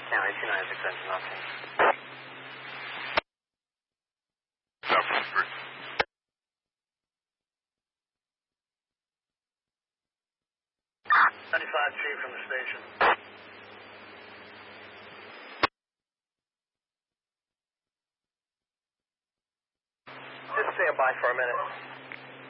County 296 engine option. Southwest 3. 95 Chief from the station. Just stand by for a minute.